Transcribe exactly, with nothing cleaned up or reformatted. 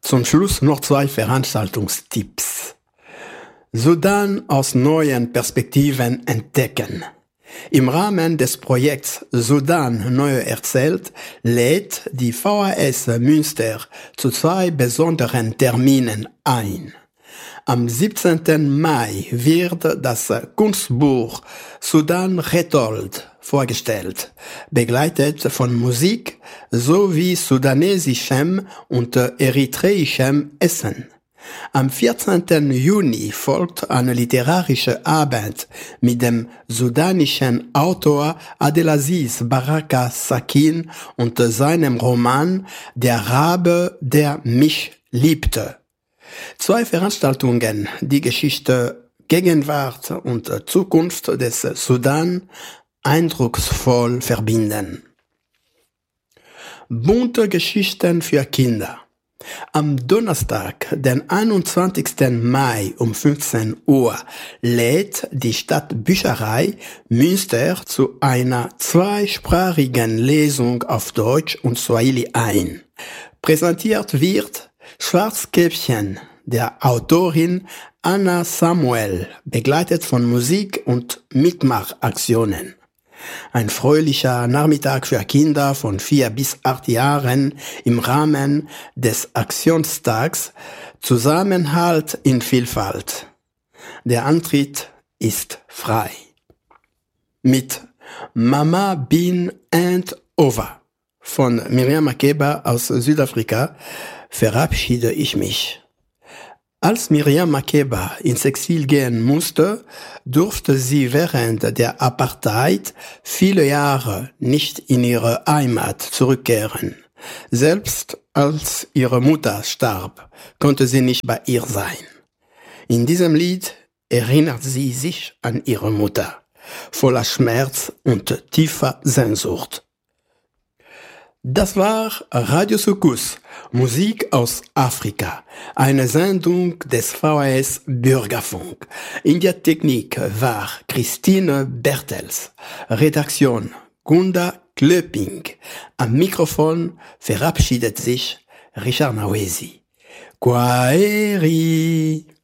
Zum Schluss noch zwei Veranstaltungstipps. Sudan aus neuen Perspektiven entdecken. Im Rahmen des Projekts Sudan neu erzählt lädt die V H S Münster zu zwei besonderen Terminen ein. Am siebzehnten Mai wird das Kunstbuch Sudan retold vorgestellt, begleitet von Musik sowie sudanesischem und eritreischem Essen. Am vierzehnten Juni folgt eine literarische Abend mit dem sudanischen Autor Abdelaziz Baraka Sakin und seinem Roman Der Rabe, der mich liebte. Zwei Veranstaltungen, die Geschichte, Gegenwart und Zukunft des Sudan eindrucksvoll verbinden. Bunte Geschichten für Kinder. Am Donnerstag, den einundzwanzigsten Mai um fünfzehn Uhr, lädt die Stadtbücherei Münster zu einer zweisprachigen Lesung auf Deutsch und Swahili ein. Präsentiert wird Schwarzkäppchen der Autorin Anna Samuel, begleitet von Musik und Mitmachaktionen. Ein fröhlicher Nachmittag für Kinder von vier bis acht Jahren im Rahmen des Aktionstags Zusammenhalt in Vielfalt. Der Antritt ist frei. Mit Mama Bean and Over von Miriam Makeba aus Südafrika verabschiede ich mich. Als Miriam Makeba ins Exil gehen musste, durfte sie während der Apartheid viele Jahre nicht in ihre Heimat zurückkehren. Selbst als ihre Mutter starb, konnte sie nicht bei ihr sein. In diesem Lied erinnert sie sich an ihre Mutter, voller Schmerz und tiefer Sehnsucht. Das war Radio Sukus, Musik aus Afrika, eine Sendung des V H S Bürgerfunk. In der Technik war Christine Bertels, Redaktion Gunda Klöping. Am Mikrofon verabschiedet sich Richard Nawesi. Kwaheri.